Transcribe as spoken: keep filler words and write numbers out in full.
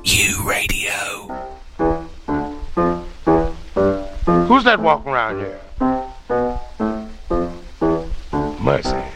U Radio. Who's that walking around here? Mercy.